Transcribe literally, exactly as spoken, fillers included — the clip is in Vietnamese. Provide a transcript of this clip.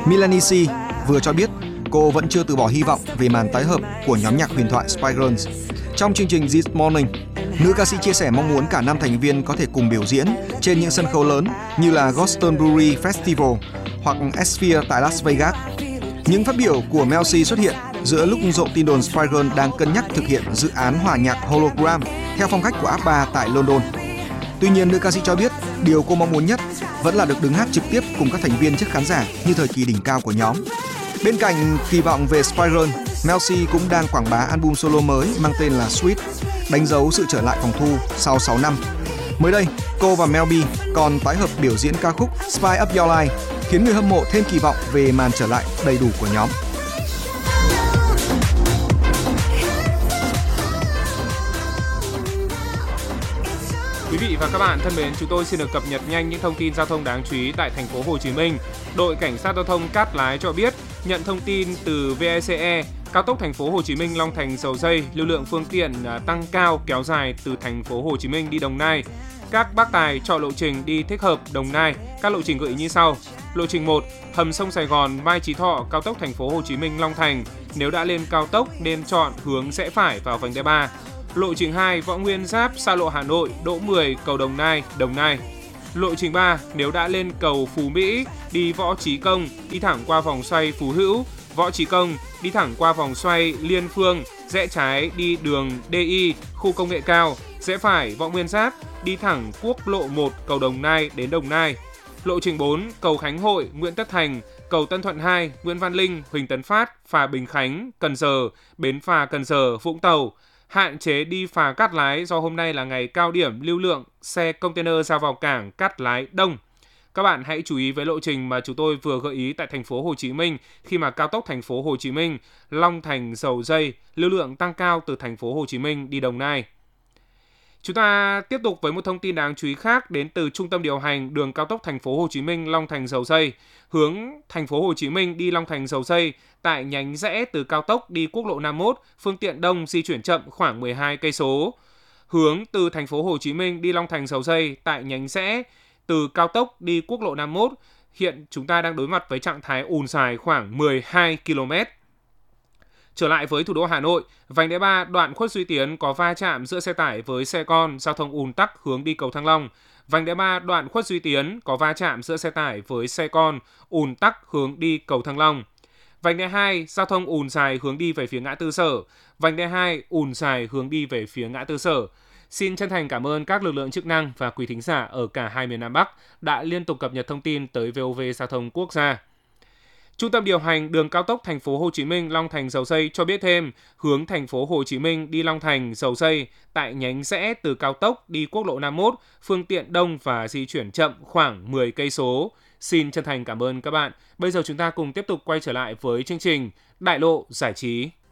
Melanie C vừa cho biết cô vẫn chưa từ bỏ hy vọng về màn tái hợp của nhóm nhạc huyền thoại Spice Girls. Trong chương trình This Morning, nữ ca sĩ chia sẻ mong muốn cả năm thành viên có thể cùng biểu diễn trên những sân khấu lớn như là Glastonbury Festival hoặc Sphere tại Las Vegas. Những phát biểu của Mel C xuất hiện giữa lúc rộ tin đồn Spice Girls đang cân nhắc thực hiện dự án hòa nhạc hologram theo phong cách của ABBA tại London. Tuy nhiên, nữ ca sĩ cho biết điều cô mong muốn nhất vẫn là được đứng hát trực tiếp cùng các thành viên trước khán giả như thời kỳ đỉnh cao của nhóm. Bên cạnh kỳ vọng về Spice Girls, Mel C cũng đang quảng bá album solo mới mang tên là Sweet, đánh dấu sự trở lại phòng thu sau sáu năm. Mới đây, cô và Mel B còn tái hợp biểu diễn ca khúc Spice Up Your Life, khiến người hâm mộ thêm kỳ vọng về màn trở lại đầy đủ của nhóm. Quý vị và các bạn thân mến, chúng tôi xin được cập nhật nhanh những thông tin giao thông đáng chú ý tại thành phố Hồ Chí Minh. Đội cảnh sát giao thông Cát Lái cho biết nhận thông tin từ vê e xê e, cao tốc thành phố Hồ Chí Minh Long Thành Dầu Giây, lưu lượng phương tiện tăng cao kéo dài từ thành phố Hồ Chí Minh đi Đồng Nai. Các bác tài chọn lộ trình đi thích hợp Đồng Nai, các lộ trình gợi ý như sau. Lộ trình một, hầm sông Sài Gòn Mai Chí Thọ, cao tốc thành phố Hồ Chí Minh Long Thành. Nếu đã lên cao tốc nên chọn hướng rẽ phải vào vành đai ba. Lộ trình hai, Võ Nguyên Giáp, xa lộ Hà Nội, đỗ mười, cầu Đồng Nai, Đồng Nai. Lộ trình ba, nếu đã lên cầu Phú Mỹ, đi Võ Chí Công, đi thẳng qua vòng xoay Phú Hữu, Võ Chí Công, đi thẳng qua vòng xoay Liên Phương, rẽ trái đi đường đê i, khu công nghệ cao, rẽ phải Võ Nguyên Giáp, đi thẳng quốc lộ một, cầu Đồng Nai đến Đồng Nai. Lộ trình bốn, cầu Khánh Hội, Nguyễn Tất Thành, cầu Tân Thuận hai, Nguyễn Văn Linh, Huỳnh Tấn Phát, phà Bình Khánh, Cần Giờ, bến phà Cần Giờ, Vũng Tàu. Hạn chế đi phà Cát Lái do hôm nay là ngày cao điểm lưu lượng xe container ra vào cảng Cát Lái đông. Các bạn hãy chú ý với lộ trình mà chúng tôi vừa gợi ý tại thành phố Hồ Chí Minh khi mà cao tốc thành phố Hồ Chí Minh Long Thành Dầu Giây lưu lượng tăng cao từ thành phố Hồ Chí Minh đi Đồng Nai. Chúng ta tiếp tục với một thông tin đáng chú ý khác đến từ Trung tâm điều hành đường cao tốc thành phố Hồ Chí Minh Long Thành Dầu Giây, hướng thành phố Hồ Chí Minh đi Long Thành Dầu Giây tại nhánh rẽ từ cao tốc đi quốc lộ năm mươi mốt, phương tiện đông di chuyển chậm khoảng mười hai cây số. Hướng từ thành phố Hồ Chí Minh đi Long Thành Dầu Giây tại nhánh rẽ từ cao tốc đi quốc lộ năm mươi mốt, hiện chúng ta đang đối mặt với trạng thái ùn dài khoảng mười hai ki lô mét. Trở lại với thủ đô Hà Nội, vành đai ba đoạn Khuất Duy Tiến có va chạm giữa xe tải với xe con, giao thông ùn tắc hướng đi cầu Thăng Long. Vành đai ba đoạn Khuất Duy Tiến có va chạm giữa xe tải với xe con, ùn tắc hướng đi cầu Thăng Long. Vành đai hai, giao thông ùn dài hướng đi về phía ngã tư Sở. Vành đai hai, ùn dài hướng đi về phía ngã tư Sở. Xin chân thành cảm ơn các lực lượng chức năng và quý thính giả ở cả hai miền Nam Bắc đã liên tục cập nhật thông tin tới vê o vê Giao thông Quốc gia. Trung tâm điều hành đường cao tốc thành phố Hồ Chí Minh Long Thành Dầu Giây cho biết thêm, hướng thành phố Hồ Chí Minh đi Long Thành Dầu Giây tại nhánh rẽ từ cao tốc đi quốc lộ năm mươi mốt, phương tiện đông và di chuyển chậm khoảng mười cây số. Xin chân thành cảm ơn các bạn. Bây giờ chúng ta cùng tiếp tục quay trở lại với chương trình Đại lộ giải trí.